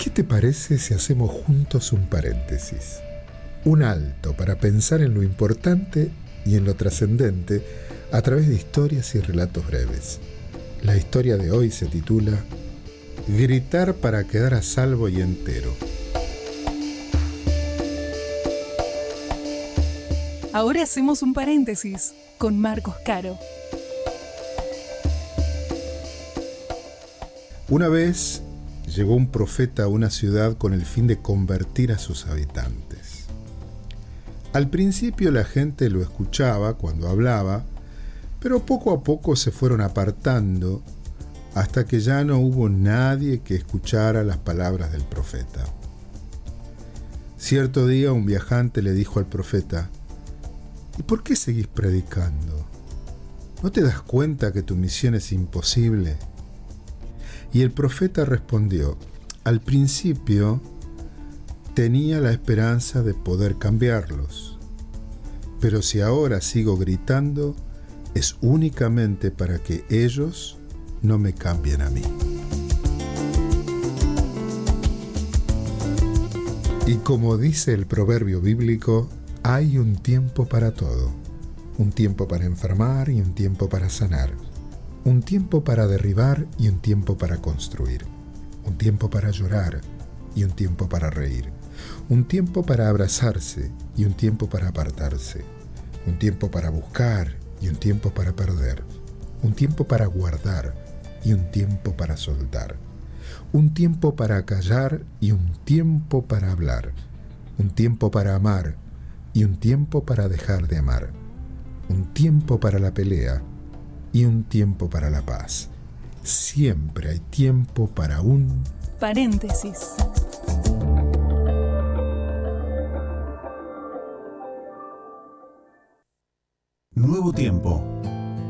¿Qué te parece si hacemos juntos un paréntesis? Un alto para pensar en lo importante y en lo trascendente a través de historias y relatos breves. La historia de hoy se titula Gritar para quedar a salvo y entero. Ahora hacemos un paréntesis con Marcos Caro. Una vez llegó un profeta a una ciudad con el fin de convertir a sus habitantes. Al principio la gente lo escuchaba cuando hablaba, pero poco a poco se fueron apartando hasta que ya no hubo nadie que escuchara las palabras del profeta. Cierto día un viajante le dijo al profeta: ¿y por qué seguís predicando? ¿No te das cuenta que tu misión es imposible? Y el profeta respondió: al principio tenía la esperanza de poder cambiarlos, pero si ahora sigo gritando, es únicamente para que ellos no me cambien a mí. Y como dice el proverbio bíblico, hay un tiempo para todo. Un tiempo para enfermar y un tiempo para sanar. Un tiempo para derribar y un tiempo para construir. Un tiempo para llorar y un tiempo para reír. Un tiempo para abrazarse y un tiempo para apartarse. Un tiempo para buscar y un tiempo para perder. Un tiempo para guardar y un tiempo para soltar. Un tiempo para callar y un tiempo para hablar. Un tiempo para amar y un tiempo para dejar de amar. Un tiempo para la pelea y un tiempo para la paz. Siempre hay tiempo para un paréntesis. Nuevo tiempo.